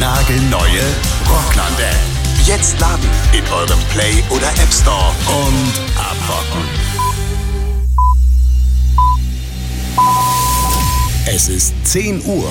Niegelnagelneue Rockland-App. Jetzt laden in eurem Play- oder App Store und abrocken. Es ist 10 Uhr.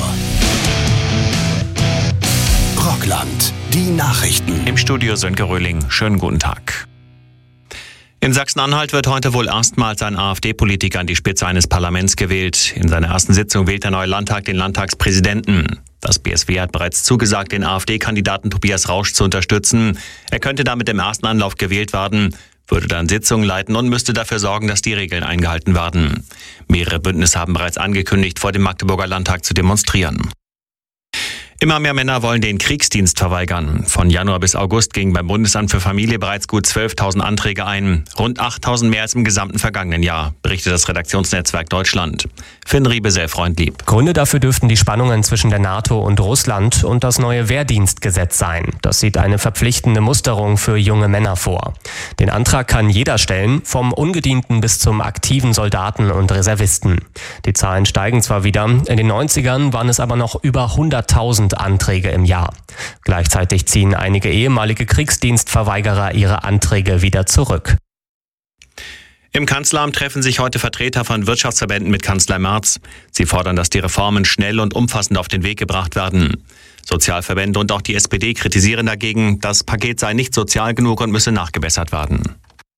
Rockland, die Nachrichten. Im Studio Sönke Röhling. Schönen guten Tag. In Sachsen-Anhalt wird heute wohl erstmals ein AfD-Politiker an die Spitze eines Parlaments gewählt. In seiner ersten Sitzung wählt der neue Landtag den Landtagspräsidenten. Das BSW hat bereits zugesagt, den AfD-Kandidaten Tobias Rausch zu unterstützen. Er könnte damit im ersten Anlauf gewählt werden, würde dann Sitzungen leiten und müsste dafür sorgen, dass die Regeln eingehalten werden. Mehrere Bündnisse haben bereits angekündigt, vor dem Magdeburger Landtag zu demonstrieren. Immer mehr Männer wollen den Kriegsdienst verweigern. Von Januar bis August gingen beim Bundesamt für Familie bereits gut 12.000 Anträge ein. Rund 8.000 mehr als im gesamten vergangenen Jahr, berichtet das Redaktionsnetzwerk Deutschland. Finn Riebe, sehr freundlieb. Gründe dafür dürften die Spannungen zwischen der NATO und Russland und das neue Wehrdienstgesetz sein. Das sieht eine verpflichtende Musterung für junge Männer vor. Den Antrag kann jeder stellen, vom Ungedienten bis zum aktiven Soldaten und Reservisten. Die Zahlen steigen zwar wieder, in den 90ern waren es aber noch über 100.000 Anträge im Jahr. Gleichzeitig ziehen einige ehemalige Kriegsdienstverweigerer ihre Anträge wieder zurück. Im Kanzleramt treffen sich heute Vertreter von Wirtschaftsverbänden mit Kanzler Merz. Sie fordern, dass die Reformen schnell und umfassend auf den Weg gebracht werden. Sozialverbände und auch die SPD kritisieren dagegen, das Paket sei nicht sozial genug und müsse nachgebessert werden.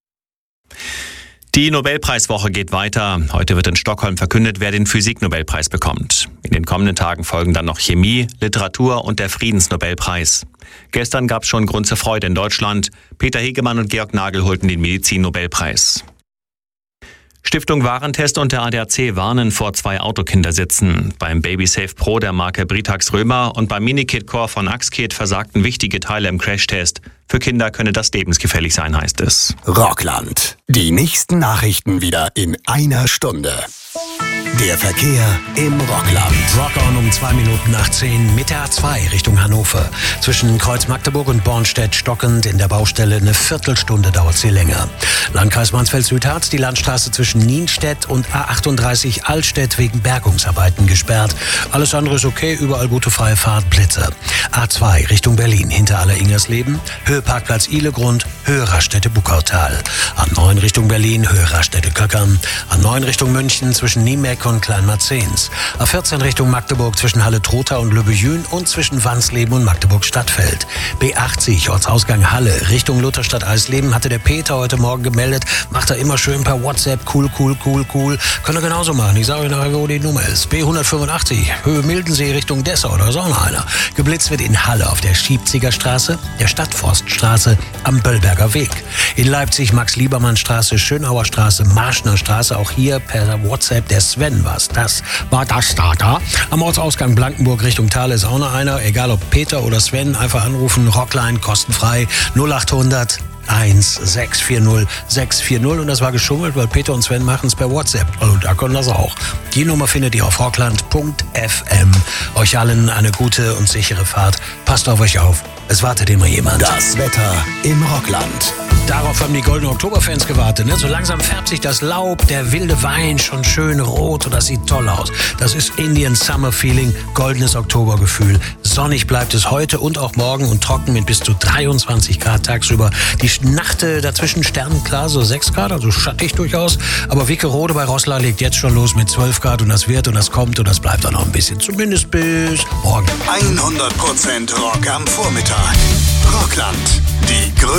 Die Nobelpreiswoche geht weiter. Heute wird in Stockholm verkündet, wer den Physik-Nobelpreis bekommt. In den kommenden Tagen folgen dann noch Chemie, Literatur und der Friedensnobelpreis. Gestern gab es schon Grund zur Freude in Deutschland. Peter Hegemann und Georg Nagel holten den Medizin-Nobelpreis. Stiftung Warentest und der ADAC warnen vor 2 Autokindersitzen. Beim Babysafe Pro der Marke Britax Römer und beim Minikit Core von Axkit versagten wichtige Teile im Crashtest. Für Kinder könne das lebensgefährlich sein, heißt es. Rockland. Die nächsten Nachrichten wieder in einer Stunde. Der Verkehr im Rockland. Rock-on um 2 Minuten nach 10 mit der A2 Richtung Hannover. Zwischen Kreuz Magdeburg und Bornstedt stockend in der Baustelle. Eine Viertelstunde dauert sie länger. Landkreis Mansfeld-Südharz, die Landstraße zwischen Nienstedt und A38 Altstedt wegen Bergungsarbeiten gesperrt. Alles andere ist okay, überall gute freie Fahrt, Blitzer. A2 Richtung Berlin, hinter Aller-Ingersleben, Höheparkplatz Ihlegrund, Höhe Raststätte-Buckautal. A9 Richtung Berlin, Höhe Raststätte-Köckern. A9 Richtung München zwischen Niemeck und Kleinmarzens. A14 Richtung Magdeburg zwischen Halle-Trotha und Lübbejün und zwischen Wansleben und Magdeburg-Stadtfeld. B80 Ortsausgang Halle Richtung Lutherstadt-Eisleben hatte der Peter heute Morgen gemeldet. Macht er immer schön per WhatsApp. Cool. Könnt ihr genauso machen. Ich sage euch nachher, wo die Nummer ist. B185 Höhe Mildensee Richtung Dessau. Da ist auch noch einer. Geblitzt wird in Halle auf der Schiebziger Straße, der Stadtforststraße, am Böllberger Weg. In Leipzig Max-Liebermann-Straße, Schönauer Straße, Marschner Straße. Auch hier per WhatsApp der Sven was. Das war das da. Am Ortsausgang Blankenburg Richtung Thale ist auch noch einer. Egal ob Peter oder Sven, einfach anrufen. Rockline kostenfrei 0800 1640 640 und das war geschummelt, weil Peter und Sven machen es per WhatsApp. Also da können das auch. Die Nummer findet ihr auf rockland.fm. Euch allen eine gute und sichere Fahrt. Passt auf euch auf. Es wartet immer jemand. Das Wetter im Rockland. Darauf haben die Goldenen Oktoberfans gewartet. Ne? So langsam färbt sich das Laub, der wilde Wein schon schön rot und das sieht toll aus. Das ist Indian Summer Feeling, goldenes Oktobergefühl. Sonnig bleibt es heute und auch morgen und trocken mit bis zu 23 Grad tagsüber. Die Nacht dazwischen sternenklar, so 6 Grad, also schattig durchaus. Aber Wickerode bei Roßla legt jetzt schon los mit 12 Grad und das wird und das kommt und das bleibt auch noch ein bisschen. Zumindest bis morgen. 100% Rock am Vormittag. Rockland. Die